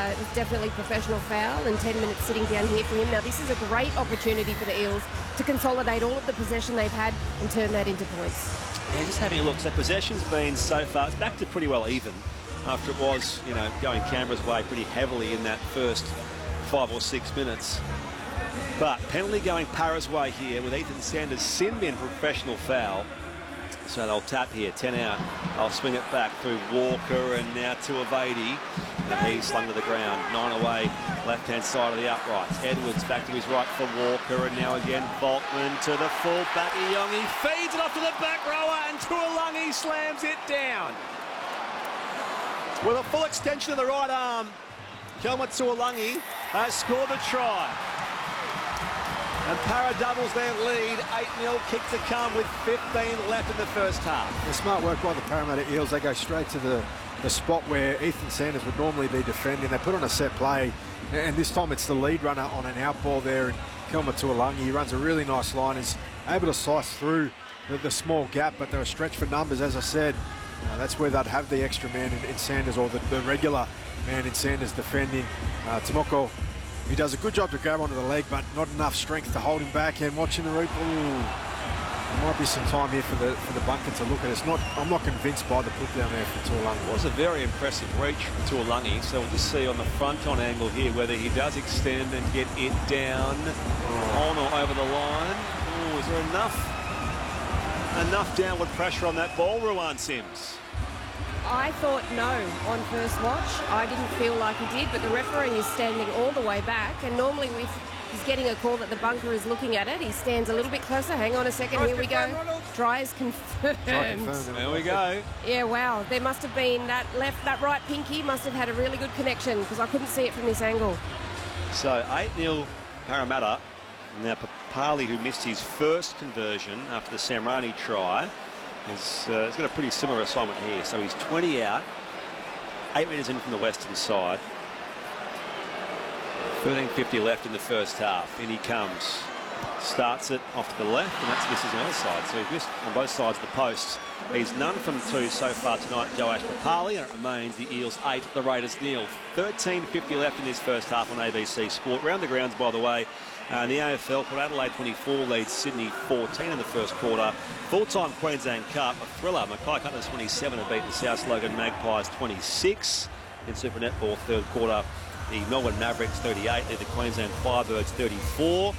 it was definitely professional foul, and 10 minutes sitting down here for him. Now, this is a great opportunity for the Eels to consolidate all of the possession they've had and turn that into points. Yeah, just having a look. So possession's been so far, it's back to pretty well even after it was, you know, going Canberra's way pretty heavily in that first 5 or 6 minutes. But penalty going Para's way here with Ethan Sanders sinned in professional foul. So they'll tap here, 10 out. They'll swing it back through Walker and now to Avadi. And he's slung to the ground. 9 away, left-hand side of the uprights. Edwards back to his right for Walker, and now again Volkman to the full back. Iongi feeds it off to the back rower, and Tuolangi slams it down. With a full extension of the right arm, Kelma Tuolangi has scored the try. And Para doubles their lead, 8-0 kick to come with 15 left in the first half. The smart work by the Parramatta Eels. They go straight to the spot where Ethan Sanders would normally be defending. They put on a set play, and this time it's the lead runner on an out ball there, and Kelma Tuolangi, he runs a really nice line, is able to slice through the small gap, but they're a stretch for numbers, as I said. That's where they'd have the extra man in Sanders, or the regular man in Sanders defending. Tomoko, he does a good job to grab onto the leg, but not enough strength to hold him back. And watching the replay, there might be some time here for the bunker to look at. I'm not convinced by the put down there for Tuolangi. It was a very impressive reach from Tuolangi, so we'll just see on the front-on angle here whether he does extend and get it down on or over the line. Oh, is there enough downward pressure on that ball, Ruan Sims? I thought no on first watch. I didn't feel like he did, but the referee is standing all the way back, and normally if he's getting a call that the bunker is looking at it, he stands a little bit closer. Hang on a second, here we go. Try is confirmed. There we go. Yeah, wow. There must have been that right pinky must have had a really good connection, because I couldn't see it from this angle. So 8-0 Parramatta. Now Papali, who missed his first conversion after the Samrani try, he's got a pretty similar assignment here. So he's 20 out, 8 metres in from the western side. 13:50 left in the first half. In he comes. Starts it off to the left, and that's misses on the other side. So he's missed on both sides of the posts. He's none from 2 so far tonight, Joash Papali, and it remains the Eels 8, the Raiders 0. 13:50 left in this first half on ABC Sport. Round the grounds, by the way. In the AFL, Port Adelaide 24 leads Sydney 14 in the first quarter. Full-time Queensland Cup, a thriller. Mackay Cutters 27 have beaten South Logan Magpies 26. In Super Netball, third quarter, the Melbourne Mavericks 38, lead the Queensland Firebirds 34.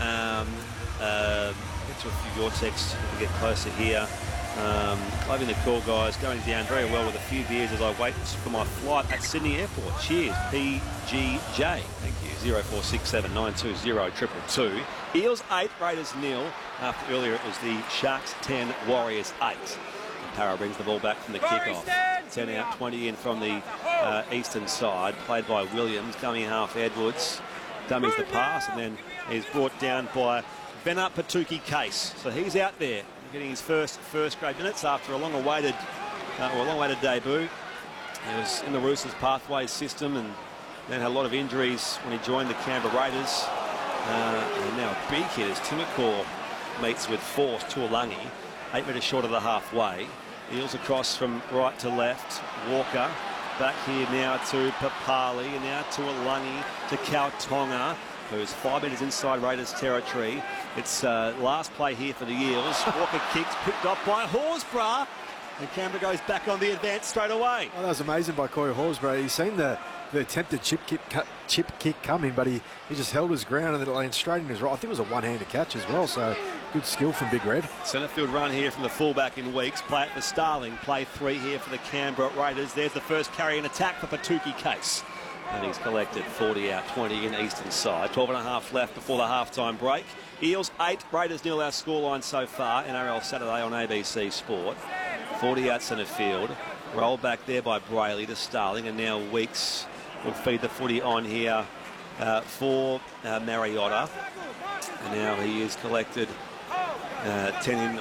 Get to a few of your texts if we get closer here. Loving the call, guys. Going down very well with a few beers as I wait for my flight at Sydney Airport. Cheers, PGJ. Thank you. 0467 920 222. Eels 8, Raiders 0. After earlier it was the Sharks 10, Warriors 8. Para brings the ball back from the kickoff. 10 out, 20 in from the eastern side. Played by Williams, dummy half Edwards. Dummies the pass, and then he's brought down by Bena Patuki Case. So he's out there getting his first grade minutes after a long-awaited debut. He was in the Roosters pathways system and then had a lot of injuries when he joined the Canberra Raiders. And now a big hit as Timokor meets with force Tuolangi, 8 metres short of the halfway. Eels across from right to left. Walker back here now to Papali, and now to Tuolangi, to Kautonga, who's 5 metres inside Raiders territory. It's last play here for the Eels. Walker kicks, picked up by Horsburgh, and Canberra goes back on the advance straight away. Oh, that was amazing by Corey Horsburgh. He's seen the attempted chip kick coming, but he just held his ground and then it landed straight in his right. I think it was a one-handed catch as well, so good skill from Big Red. Centre field run here from the fullback in Weeks. Play it for Starling. Play 3 here for the Canberra Raiders. There's the first carry and attack for Patuki Case. And he's collected 40 out, 20 in eastern side. 12.5 left before the halftime break. Eels 8, Raiders 0 our scoreline so far. NRL Saturday on ABC Sport. 40 out centre field. Rolled back there by Brayley to Starling, and now Weeks will feed the footy on here for Mariotta. And now he is collected 10 in